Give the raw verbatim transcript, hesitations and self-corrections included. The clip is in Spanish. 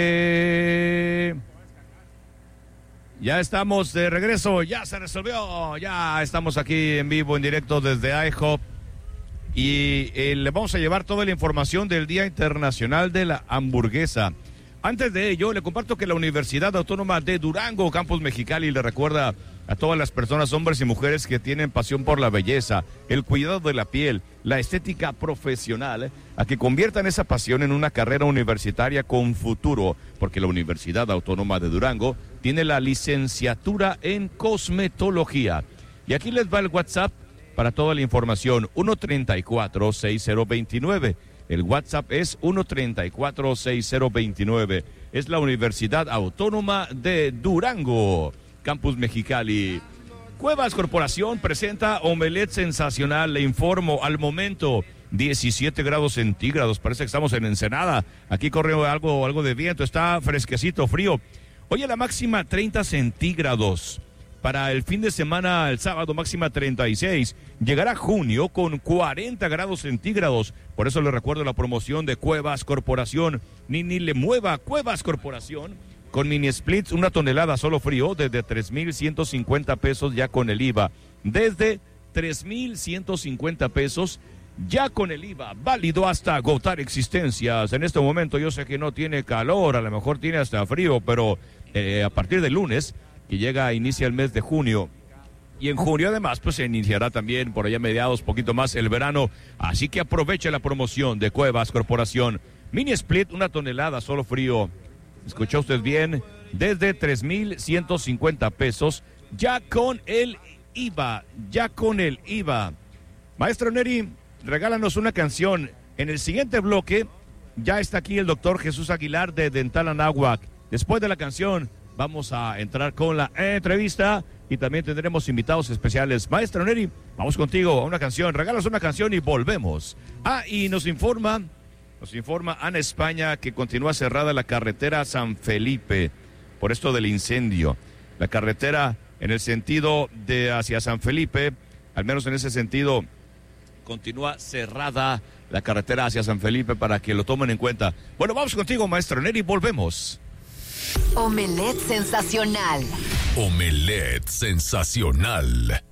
Eh, ya estamos de regreso, ya se resolvió, ya estamos aquí en vivo, en directo desde IHOP y eh, le vamos a llevar toda la información del Día Internacional de la Hamburguesa. Antes de ello, le comparto que la Universidad Autónoma de Durango, Campus Mexicali, le recuerda a todas las personas, hombres y mujeres que tienen pasión por la belleza, el cuidado de la piel, la estética profesional, eh, a que conviertan esa pasión en una carrera universitaria con futuro, porque la Universidad Autónoma de Durango tiene la licenciatura en cosmetología. Y aquí les va el WhatsApp para toda la información, uno treinta y cuatro, sesenta veintinueve. El WhatsApp es uno treinta y cuatro, sesenta veintinueve. Es la Universidad Autónoma de Durango, Campus Mexicali. Cuevas Corporación presenta omelette sensacional. Le informo al momento, diecisiete grados centígrados. Parece que estamos en Ensenada. Aquí corre algo, algo de viento. Está fresquecito, frío. Hoy a la máxima treinta centígrados. Para el fin de semana, el sábado, máxima treinta y seis. Llegará junio con cuarenta grados centígrados. Por eso le recuerdo la promoción de Cuevas Corporación. Ni, ni le mueva, Cuevas Corporación. Con mini splits, una tonelada solo frío, desde tres mil ciento cincuenta pesos ya con el I V A. Desde tres mil ciento cincuenta pesos ya con el I V A. Válido hasta agotar existencias. En este momento yo sé que no tiene calor, a lo mejor tiene hasta frío, pero eh, a partir del lunes, que llega, inicia el mes de junio. Y en junio además pues se iniciará también por allá mediados, poquito más el verano. Así que aproveche la promoción de Cuevas Corporación. Mini split, una tonelada solo frío. ¿Escuchó usted bien? Desde tres mil ciento cincuenta pesos, ya con el I V A, ya con el I V A. Maestro Neri, regálanos una canción. En el siguiente bloque, ya está aquí el doctor Jesús Aguilar de Dental Anáhuac. Después de la canción, vamos a entrar con la entrevista y también tendremos invitados especiales. Maestro Neri, vamos contigo a una canción. Regálanos una canción y volvemos. Ah, y nos informa... Nos informa Ana España que continúa cerrada la carretera San Felipe por esto del incendio. La carretera en el sentido de hacia San Felipe, al menos en ese sentido, continúa cerrada la carretera hacia San Felipe para que lo tomen en cuenta. Bueno, vamos contigo, maestro Neri, volvemos. Omelette sensacional. Omelette sensacional.